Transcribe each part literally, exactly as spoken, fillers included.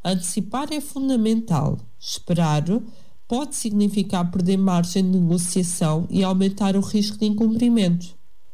Antecipar é fundamental. Esperar pode significar perder margem de negociação e aumentar o risco de incumprimento.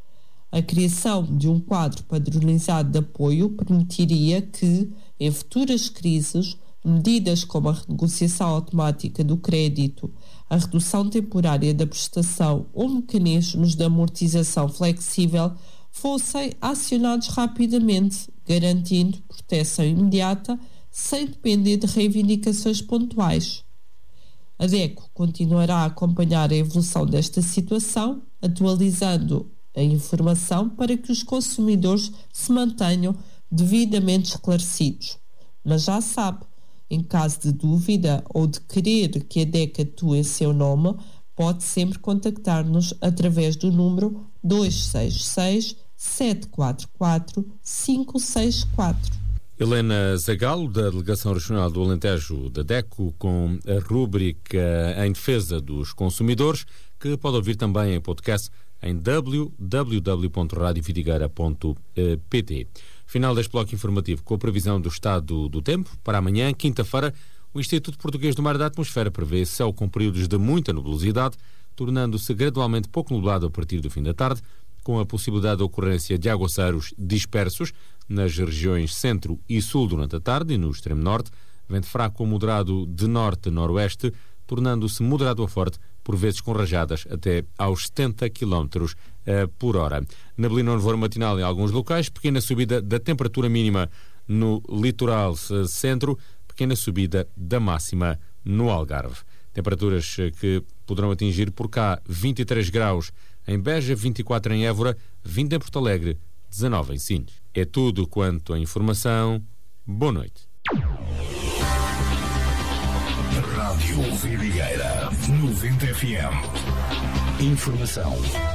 A criação de um quadro padronizado de apoio permitiria que, em futuras crises, medidas como a renegociação automática do crédito, a redução temporária da prestação ou mecanismos de amortização flexível fossem acionados rapidamente, garantindo proteção imediata sem depender de reivindicações pontuais. A DECO continuará a acompanhar a evolução desta situação, atualizando a informação para que os consumidores se mantenham devidamente esclarecidos. Mas já sabe, em caso de dúvida ou de querer que a DECO atue em seu nome, pode sempre contactar-nos através do número dois seis seis, sete quatro quatro, cinco seis quatro. Helena Zagalo, da Delegação Regional do Alentejo da DECO, com a rúbrica em defesa dos consumidores, que pode ouvir também em podcast em w w w ponto radio vidigueira ponto p t. Final deste bloco informativo com a previsão do estado do tempo. Para amanhã, quinta-feira, o Instituto Português do Mar e da Atmosfera prevê céu com períodos de muita nebulosidade, tornando-se gradualmente pouco nublado a partir do fim da tarde, com a possibilidade de ocorrência de aguaceiros dispersos nas regiões centro e sul durante a tarde e no extremo norte, vento fraco ou moderado de norte a noroeste, tornando-se moderado a forte, por vezes com rajadas até aos setenta quilómetros por hora. Neblina ou nevoeiro matinal em alguns locais, pequena subida da temperatura mínima no litoral centro, pequena subida da máxima no Algarve. Temperaturas que poderão atingir por cá vinte e três graus em Beja, vinte e quatro em Évora, vinte em Porto Alegre, dezanove em Sines. É tudo quanto a informação. Boa noite. Rádio Vidigueira noventa F M. Informação